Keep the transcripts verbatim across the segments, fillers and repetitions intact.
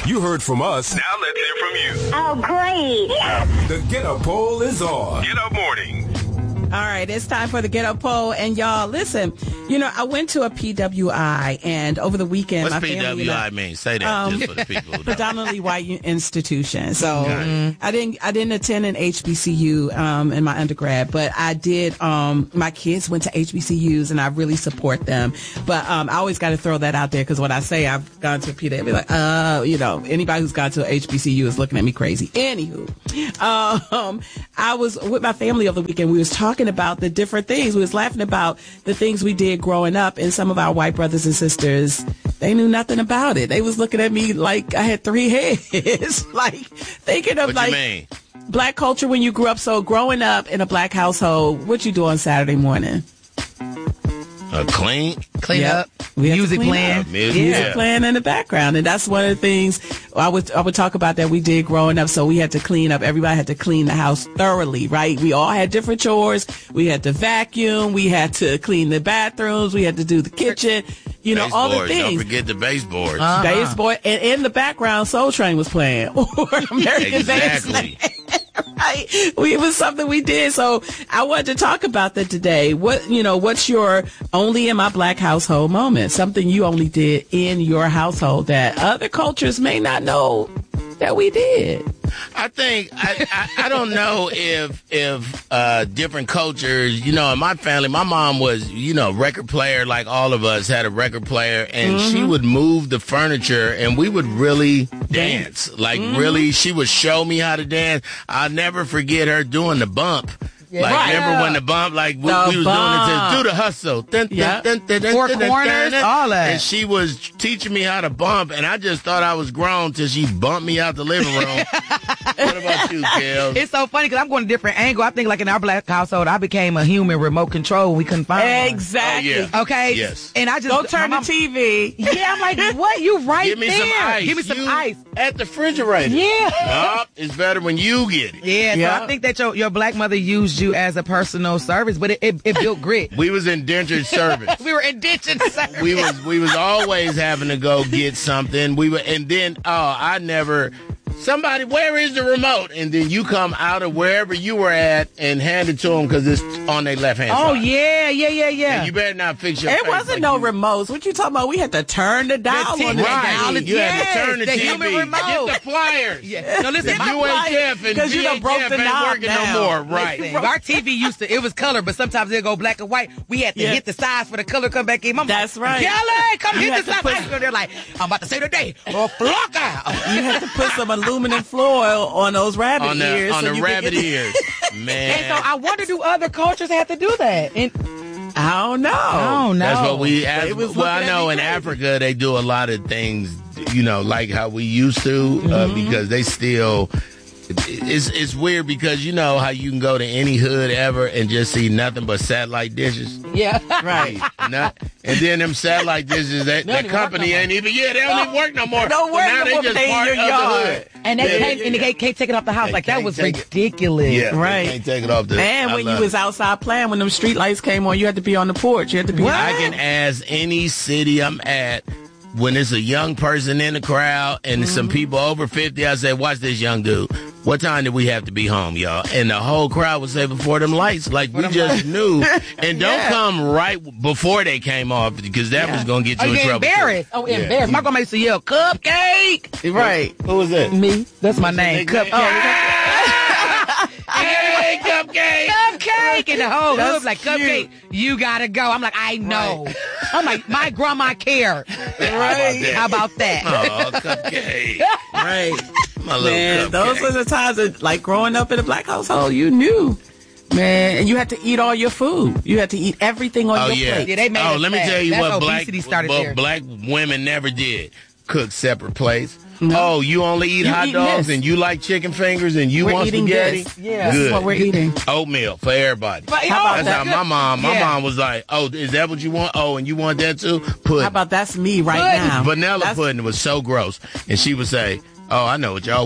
You heard from us. Now let's hear from you. Oh, great. The Get Up Poll is on. Get Up Morning. All right, it's time for the Get Up Poll. And y'all, listen, you know, I went to a P W I, and over the weekend, What's my P W I family mean? Say that um, just for the people. Who predominantly white institution. So Okay. I didn't I didn't attend an H B C U um, in my undergrad, but I did. Um, my kids went to H B C Us, and I really support them. But um, I always got to throw that out there because when I say I've gone to a P W I, I'll be like, uh, you know, anybody who's gone to an H B C U is looking at me crazy. Anywho, um, I was with my family over the weekend. We was talking about the different things. We was laughing about the things we did growing up, and some of our white brothers and sisters, they knew nothing about it. They was looking at me like I had three heads, like thinking of What like you mean? black culture when you grew up. So growing up in a black household, what you do on Saturday morning? Uh, clean? Clean Yep. up. We have to Music clean playing. up. Music, Music yeah. playing in the background, and that's one of the things I would I would talk about that we did growing up. So we had to clean up. Everybody had to clean the house thoroughly, right? We all had different chores. We had to vacuum. We had to clean the bathrooms. We had to do the kitchen. You know, all the Baseboards. Don't things. forget the baseboards. Uh-huh. Baseboard, and in the background, Soul Train was playing. Or American Exactly. Bandstand. Right. We, it was something we did. So I wanted to talk about that today. What, you know, what's your only in my black household moment? Something you only did in your household that other cultures may not know that we did. I think I, I, I don't know if if uh, different cultures, you know, in my family, my mom was, you know, record player like all of us had a record player, and Mm-hmm. she would move the furniture, and we would really dance. Like Mm-hmm. really, she would show me how to dance. I'll never forget her doing the bump. Like, Right. remember when the bump, like, we, The we was bump. doing it to do the hustle. Dun, dun, Yeah. dun, dun, dun, Four dun, dun, corners, dun, dun. all that. And she was teaching me how to bump, and I just thought I was grown till she bumped me out the living room. What about you, Kel? It's so funny because I'm going a different angle. I think like in our black household, I became a human remote control when we couldn't find one. Exactly. Oh, yeah. Okay. Yes. And I just Don't turn my the mom- T V. Yeah, I'm like, what? You right Give me there? some ice. Give me some You ice. at the refrigerator. Yeah. Nope, it's better when you get it. Yeah, Yeah. so I think that your, your black mother used you as a personal service, but it, it, it built grit. We was indentured servants. We were indentured service. we was we was always having to go get something. We were, and then oh, I never. Somebody, where is the remote? And then you come out of wherever you were at and hand it to them because it's on their left hand Oh, side. yeah, yeah, yeah, yeah. And you better not fix your It face wasn't like no you- remotes. What you talking about? We had to turn the dial T V on the Right. dial. You had Yes, to turn the, the T V. human remote. Get the pliers. Yeah. No, listen, The my U H F and Because you done broke V H F the ain't knob working now. no more. Right. Listen, our T V used to, it was color, but sometimes it'd go black and white. We had to Yeah. hit the size for the color come back in. Mama, That's right. Kelly, come You hit had the to size. put- I go there like, I'm about to say today, or flock out. You had to put some aluminum foil on those rabbit On the, ears. on so the you could rabbit get- ears. Man. And so I wonder, do other cultures have to do that? And I don't know. I don't know. That's what we ask. They was Well, I looking at know me in crazy. Africa they do a lot of things, you know, like how we used to, uh, Mm-hmm. because they still. It's it's weird because you know how you can go to any hood ever and just see nothing but satellite dishes. yeah. Right. Not, and then them satellite dishes, that, They that don't even work company no more. ain't even, yeah, they don't even work no more. Don't So work now no they more, just but they in part your of the yard. hood. And they Yeah, can't, yeah, and they yeah. can't, can't take it off the house. They Like that can't was take it. ridiculous. Yeah, Right. They can't take it off the. And I when you love was it. outside playing, when them street lights came on, you had to be on the porch. You had to be. What? I can ask any city I'm at when there's a young person in the crowd and some people over fifty. I say, watch this young dude. What time did we have to be home, y'all? And the whole crowd would say before them lights. Like, we just knew. And don't Yeah. come right before they came off because that was going to get Oh, you you in get trouble. too. embarrassed. Oh, Yeah. embarrassed. My grandma used to yell, cupcake. Right. Who was that? Me. That's my name. Nickname? Cupcake. Hey, cupcake! Cupcake. And the whole hood That's was like, cupcake, you gotta go. I'm like, I know. I'm like, my grandma cared. Right. How about that? Oh, cupcake. Right. My little Man, cupcake. those were the times that, like, growing up in a black household, you knew. Man, and you had to eat all your food. You had to eat everything on Oh, your yeah. plate. Yeah, they made oh, us let me fat. tell you That's what black, obesity started what there. black women never did. Cook separate plates. No. Oh, you only eat You hot eating dogs this. and you like chicken fingers and you We're want eating spaghetti? this. Yeah. This Good. is what we're eating. Oatmeal for everybody. But, How about That's that? how my mom, my Yeah. mom was like, oh, is that what you want? Oh, and you want that too? Put How about that's me right Pudding. now? vanilla That's- pudding was so gross. And she would say, oh, I know what y'all want.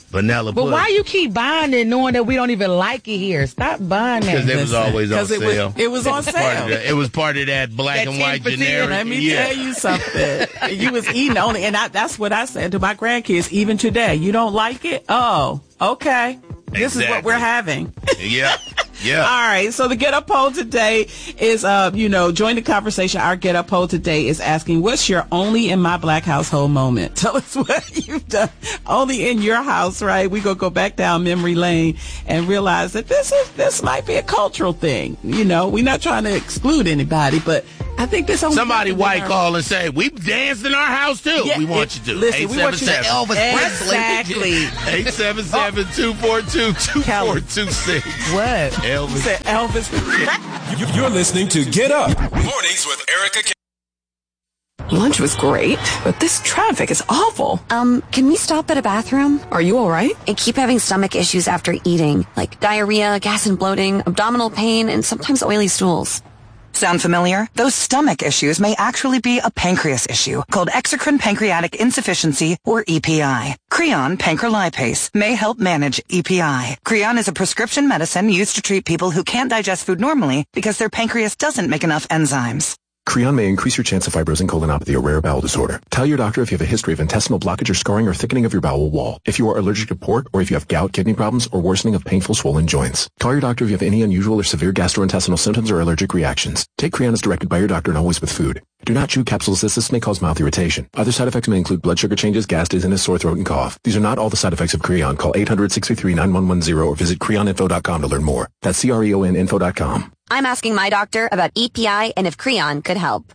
vanilla But pudding. why you keep buying it knowing that we don't even like it here? Stop buying that. Because it was always on Because it sale. was, it was on Part of sale. the- it was part of that black That and white ten percent. generic. Let me yeah. tell you something. You was eating only, and I, that's what I said to my grandkids, even today. You don't like it? Oh, okay. This is what Exactly. we're having. Yeah. Yeah. All right. So the Get Up poll today is, uh, you know, join the conversation. Our Get Up poll today is asking, what's your only in my black household moment? Tell us what you've done only in your house, right? We gonna go back down memory lane and realize that this is, this might be a cultural thing. You know, we're not trying to exclude anybody, but I think this only Somebody happened in white our- call and say, we danced in our house too. Yeah, we want it- you to. listen, we want you to Elvis Presley. Exactly. eight seven seven, two four two, two four two six. What? Elvis. Said Elvis. You- You're listening to Get Up. Mornings with Erica K. Lunch was great, but this traffic is awful. Um, can we stop at a bathroom? Are you all right? I keep having stomach issues after eating, like diarrhea, gas and bloating, abdominal pain, and sometimes oily stools. Sound familiar? Those stomach issues may actually be a pancreas issue called exocrine pancreatic insufficiency, or E P I. Creon pancrelipase may help manage E P I. Creon is a prescription medicine used to treat people who can't digest food normally because their pancreas doesn't make enough enzymes. Creon may increase your chance of fibrosing colonopathy, a rare bowel disorder. Tell your doctor if you have a history of intestinal blockage or scarring or thickening of your bowel wall, if you are allergic to pork, or if you have gout, kidney problems, or worsening of painful swollen joints. Call your doctor if you have any unusual or severe gastrointestinal symptoms or allergic reactions. Take Creon as directed by your doctor and always with food. Do not chew capsules as this may cause mouth irritation. Other side effects may include blood sugar changes, gas, dizziness, sore throat, and cough. These are not all the side effects of Creon. Call eight hundred, six three three, nine one one zero or visit creon info dot com to learn more. That's C R E O N info dot com. I'm asking my doctor about E P I and if Creon could help.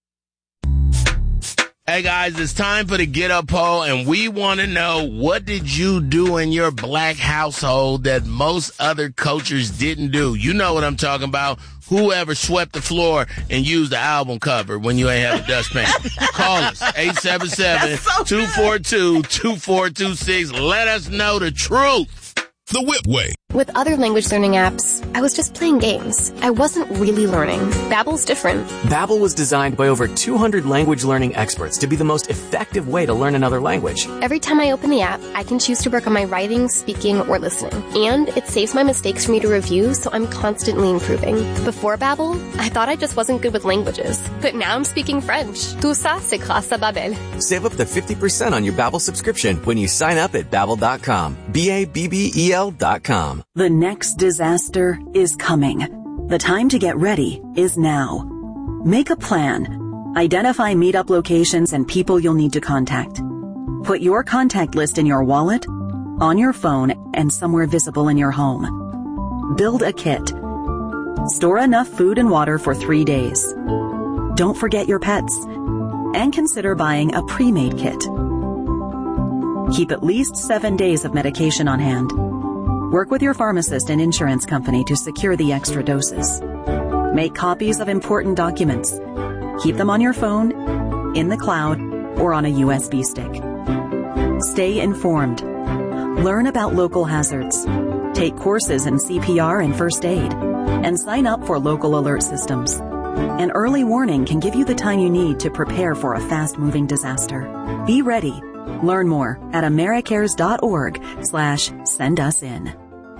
Hey guys, it's time for the Get Up poll, and we want to know, what did you do in your black household that most other cultures didn't do? You know what I'm talking about. Whoever swept the floor and used the album cover when you ain't have a dustpan. Call us, eight seven seven, two four two, two four two six. Let us know the truth. The Whip Way. With other language learning apps, I was just playing games. I wasn't really learning. Babbel's different. Babbel was designed by over two hundred language learning experts to be the most effective way to learn another language. Every time I open the app, I can choose to work on my writing, speaking, or listening. And it saves my mistakes for me to review, so I'm constantly improving. Before Babbel, I thought I just wasn't good with languages. But now I'm speaking French. Tout ça, c'est grâce à Babbel. Save up to fifty percent on your Babbel subscription when you sign up at babbel dot com. B A B B E L dot com. The next disaster is coming. The time to get ready is now. Make a plan. Identify meetup locations and people you'll need to contact. Put your contact list in your wallet, on your phone, and somewhere visible in your home. Build a kit. Store enough food and water for three days. Don't forget your pets. And consider buying a pre-made kit. Keep at least seven days of medication on hand. Work with your pharmacist and insurance company to secure the extra doses. Make copies of important documents. Keep them on your phone, in the cloud, or on a U S B stick. Stay informed. Learn about local hazards. Take courses in C P R and first aid. And sign up for local alert systems. An early warning can give you the time you need to prepare for a fast-moving disaster. Be ready. Learn more at americares.org slash send us in.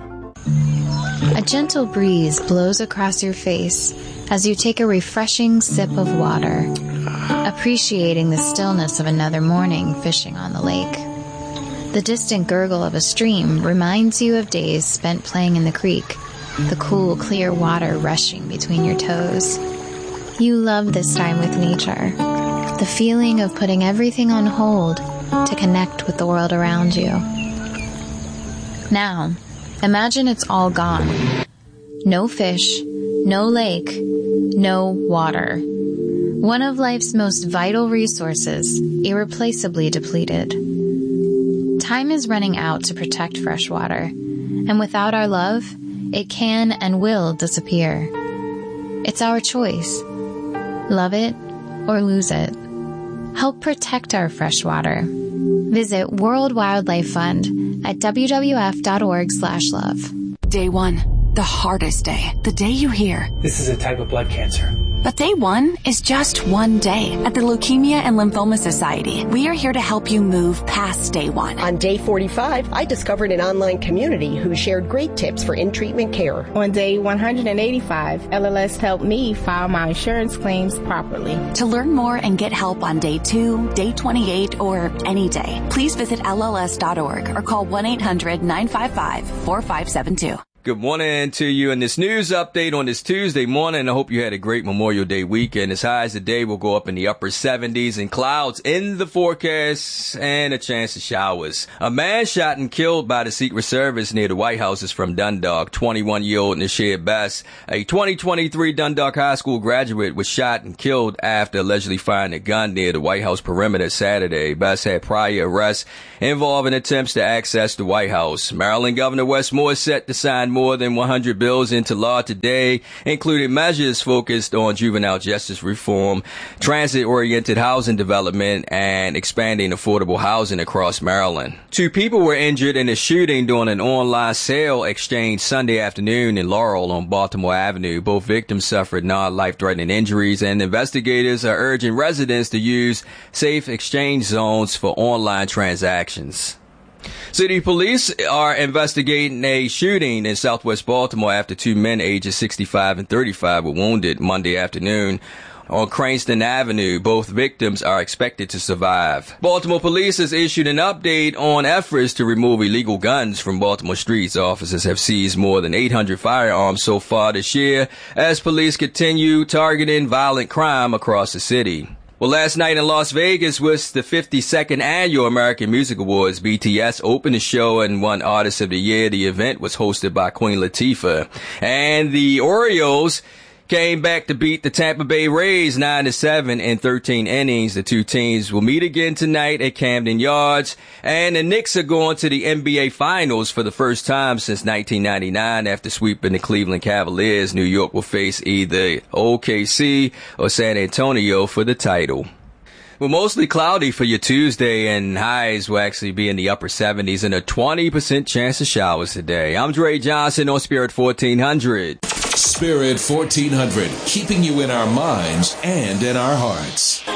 A gentle breeze blows across your face as you take a refreshing sip of water, appreciating the stillness of another morning fishing on the lake. The distant gurgle of a stream reminds you of days spent playing in the creek, the cool, clear water rushing between your toes. You love this time with nature, the feeling of putting everything on hold to connect with the world around you. Now, imagine it's all gone. No fish, no lake, no water. One of life's most vital resources, irreplaceably depleted. Time is running out to protect fresh water, and without our love, it can and will disappear. It's our choice. Love it or lose it. Help protect our fresh water. Visit World Wildlife Fund at w w f dot org slash love. Day one, the hardest day, the day you hear, "This is a type of blood cancer. But day one is just one day. At the Leukemia and Lymphoma Society, we are here to help you move past day one. On day forty-five, I discovered an online community who shared great tips for in-treatment care. On day one hundred eighty-five, L L S helped me file my insurance claims properly. To learn more and get help on day two, day twenty-eight, or any day, please visit L L S dot org or call one eight hundred nine five five four five seven two. Good morning to you in this news update on this Tuesday morning. I hope you had a great Memorial Day weekend. As highs today will go up in the upper seventies and clouds in the forecast and a chance of showers. A man shot and killed by the Secret Service near the White House is from Dundalk. twenty-one-year-old Nashir Best, a twenty twenty-three Dundalk High School graduate, was shot and killed after allegedly firing a gun near the White House perimeter Saturday. Best had prior arrests involving attempts to access the White House. Maryland Governor Wes Moore set to sign more than one hundred bills into law today, including measures focused on juvenile justice reform, transit-oriented housing development, and expanding affordable housing across Maryland. Two people were injured in a shooting during an online sale exchange Sunday afternoon in Laurel on Baltimore Avenue. Both victims suffered non-life-threatening injuries, and investigators are urging residents to use safe exchange zones for online transactions. City police are investigating a shooting in southwest Baltimore after two men ages sixty-five and thirty-five were wounded Monday afternoon on Cranston Avenue. Both victims are expected to survive. Baltimore police has issued an update on efforts to remove illegal guns from Baltimore streets. Officers have seized more than eight hundred firearms so far this year as police continue targeting violent crime across the city. Well, last night in Las Vegas was the fifty-second annual American Music Awards. B T S opened the show and won Artist of the Year. The event was hosted by Queen Latifah. And the Orioles came back to beat the Tampa Bay Rays nine to seven in thirteen innings. The two teams will meet again tonight at Camden Yards. And the Knicks are going to the N B A Finals for the first time since nineteen ninety-nine after sweeping the Cleveland Cavaliers. New York will face either O K C or San Antonio for the title. Well, mostly cloudy for your Tuesday, and highs will actually be in the upper seventies and a twenty percent chance of showers today. I'm Dre Johnson on Spirit fourteen hundred. Spirit fourteen hundred, keeping you in our minds and in our hearts.